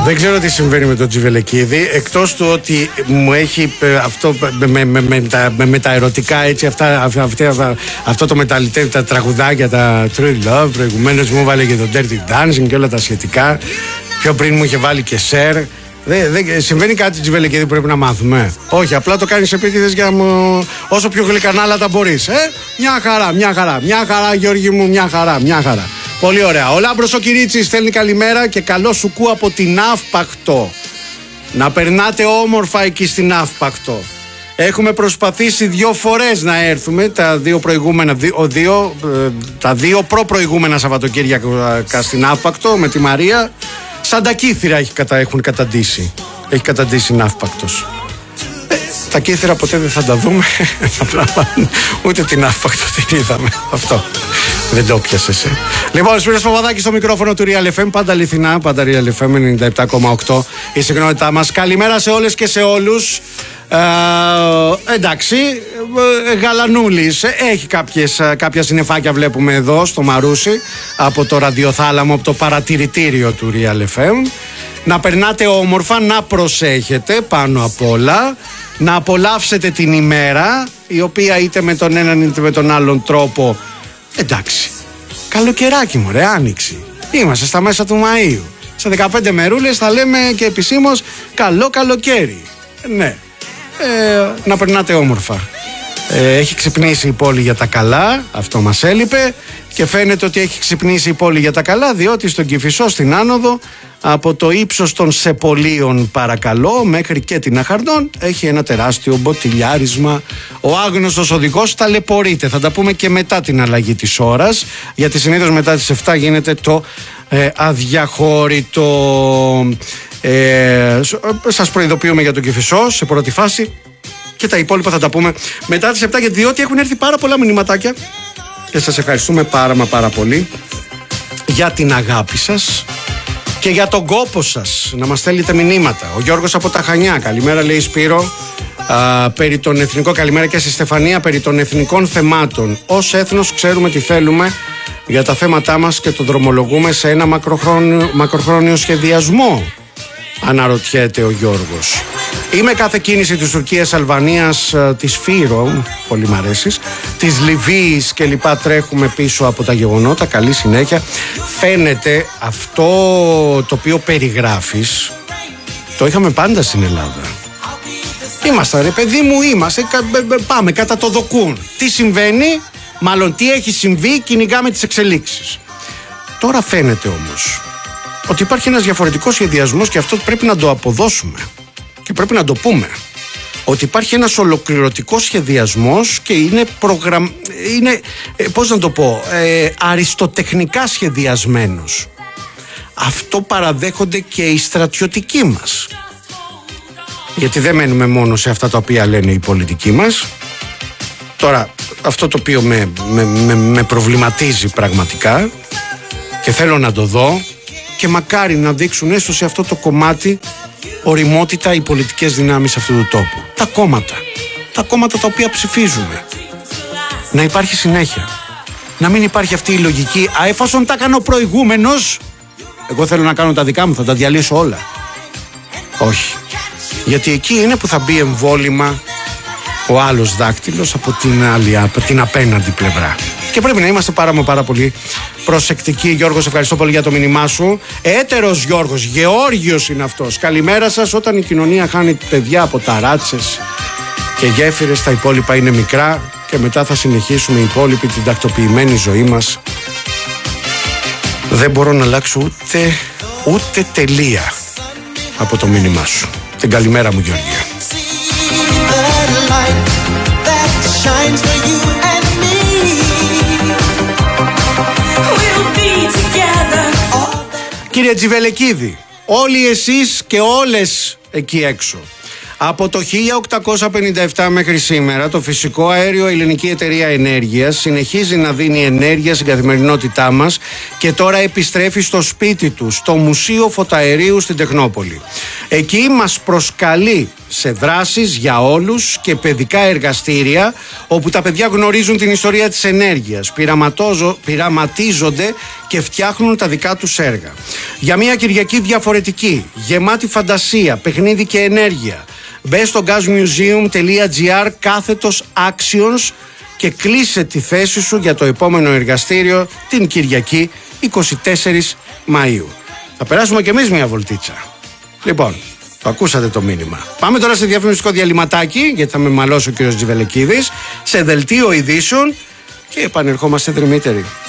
Δεν ξέρω τι συμβαίνει με τον Τζιβελεκίδη, εκτός του ότι μου έχει αυτό με τα ερωτικά έτσι, αυτό το μεταλλητεύει, τα τραγουδάκια, τα True Love. Προηγουμένως μου βάλε και το Dirty Dancing και όλα τα σχετικά. Πιο πριν μου είχε βάλει και Share. Συμβαίνει κάτι Τζιβελεκίδη που πρέπει να μάθουμε? Όχι, απλά το κάνεις επίτηδες για όσο πιο γλυκανάλατα μπορείς. Μια χαρά Γιώργη μου, μια χαρά. Πολύ ωραία. Ο Λάμπρος ο Κυρίτσης στέλνει καλημέρα και καλό σου κου από την Αύπακτο. Να περνάτε όμορφα εκεί στην Αύπακτο. Έχουμε προσπαθήσει 2 φορές να έρθουμε, τα δύο προπροηγούμενα Σαββατοκύριακα στην Αύπακτο με τη Μαρία. Σαν τα κύθυρα έχουν καταντήσει. Έχει καταντήσει Ναύπακτος. Τα κύθυρα ποτέ δεν θα τα δούμε. Ούτε την Αύπακτο την είδαμε. Αυτό. Δεν το πιάσες. Λοιπόν, Σπύρος Παπαδάκης στο μικρόφωνο του Real FM. Πάντα αληθινά, πάντα Real FM 97,8. Η συχνότητά μας. Καλημέρα σε όλες και σε όλους. Εντάξει, Γαλανούλης έχει κάποια συννεφάκια, βλέπουμε εδώ στο Μαρούσι από το ραδιοθάλαμο, από το παρατηρητήριο του Real FM. Να περνάτε όμορφα, να προσέχετε πάνω απ' όλα, να απολαύσετε την ημέρα, η οποία είτε με τον έναν είτε με τον άλλον τρόπο, εντάξει, καλοκαιράκι μου ρε, άνοιξη, είμαστε στα μέσα του Μαΐου, σε 15 μερούλες θα λέμε και επισήμως καλό καλοκαίρι. Ναι. Να περνάτε όμορφα. Έχει ξυπνήσει η πόλη για τα καλά, αυτό μας έλειπε, και φαίνεται ότι έχει ξυπνήσει η πόλη για τα καλά, διότι στον Κηφισό στην άνοδο από το ύψος των Σεπολίων παρακαλώ μέχρι και την Αχαρνών έχει ένα τεράστιο μποτιλιάρισμα. Ο άγνωστος οδηγός ταλαιπωρείται. Θα τα πούμε και μετά την αλλαγή της ώρας, γιατί συνήθως μετά τις 7 γίνεται το αδιαχώρητο. Σας προειδοποιούμε για τον Κηφισό σε πρώτη φάση και τα υπόλοιπα θα τα πούμε μετά τις 7, διότι έχουν έρθει πάρα πολλά μηνυματάκια και σας ευχαριστούμε πάρα πολύ για την αγάπη σας και για τον κόπο σας να μας στέλνετε μηνύματα. Ο Γιώργος από τα Χανιά, καλημέρα λέει Σπύρο, περί των εθνικών, καλημέρα και στη Στεφανία, περί των εθνικών θεμάτων. Ως έθνος ξέρουμε τι θέλουμε για τα θέματά μας και το δρομολογούμε σε ένα μακροχρόνιο σχεδιασμό, αναρωτιέται ο Γιώργος. Είμαι κάθε κίνηση της Τουρκίας, Αλβανίας, της Φύρο, πολύ μ' αρέσεις, της Λιβύης και λοιπά, τρέχουμε πίσω από τα γεγονότα. Καλή συνέχεια. Φαίνεται αυτό το οποίο περιγράφεις, το είχαμε πάντα στην Ελλάδα. Είμαστε ρε παιδί μου, πάμε κατά το δοκούν. Τι συμβαίνει, μάλλον τι έχει συμβεί, κυνηγάμε τις εξελίξεις. Τώρα φαίνεται όμως ότι υπάρχει ένας διαφορετικός σχεδιασμός και αυτό πρέπει να το αποδώσουμε και πρέπει να το πούμε, ότι υπάρχει ένας ολοκληρωτικός σχεδιασμός και είναι πώς να το πω, αριστοτεχνικά σχεδιασμένος. Αυτό παραδέχονται και οι στρατιωτικοί μας, γιατί δεν μένουμε μόνο σε αυτά τα οποία λένε οι πολιτικοί μας. Τώρα αυτό το οποίο με προβληματίζει πραγματικά και θέλω να το δω, και μακάρι να δείξουν έστω σε αυτό το κομμάτι ωριμότητα οι πολιτικές δυνάμεις αυτού του τόπου. Τα κόμματα τα οποία ψηφίζουμε. Να υπάρχει συνέχεια. Να μην υπάρχει αυτή η λογική, εφόσον τα κάνω προηγούμενος, εγώ θέλω να κάνω τα δικά μου, θα τα διαλύσω όλα. Όχι. Γιατί εκεί είναι που θα μπει εμβόλυμα ο άλλος δάκτυλος από την απέναντι πλευρά. Και πρέπει να είμαστε πάρα πολύ προσεκτικοί. Γιώργος, ευχαριστώ πολύ για το μήνυμά σου. Έτερος Γιώργος, Γεώργιος είναι αυτός. Καλημέρα σας. Όταν η κοινωνία χάνει παιδιά από ταράτσες και γέφυρες, τα υπόλοιπα είναι μικρά και μετά θα συνεχίσουμε οι υπόλοιποι την τακτοποιημένη ζωή μας. Δεν μπορώ να αλλάξω ούτε τελεία από το μήνυμά σου. Την καλημέρα μου, Γεωργία. Κύριε Τζιβελεκίδη, όλοι εσείς και όλες εκεί έξω, Από το 1857 μέχρι σήμερα το φυσικό αέριο Ελληνική Εταιρεία Ενέργειας συνεχίζει να δίνει ενέργεια στην καθημερινότητά μας και τώρα επιστρέφει στο σπίτι του, στο Μουσείο Φωταερίου στην Τεχνόπολη. Εκεί μας προσκαλεί σε δράσεις για όλους και παιδικά εργαστήρια όπου τα παιδιά γνωρίζουν την ιστορία της ενέργειας, πειραματίζονται και φτιάχνουν τα δικά τους έργα. Για μια Κυριακή διαφορετική, γεμάτη φαντασία, παιχνίδι και ενέργεια. Μπες στο gasmuseum.gr/actions και κλείσε τη θέση σου για το επόμενο εργαστήριο την Κυριακή 24 Μαΐου. Θα περάσουμε κι εμείς μια βολτίτσα. Λοιπόν, το ακούσατε το μήνυμα. Πάμε τώρα σε διαφημιστικό διαλυματάκι, γιατί θα με μαλώσει ο κύριος Τζιβελεκίδης, σε δελτίο ειδήσεων και επανερχόμαστε δρυμύτεροι.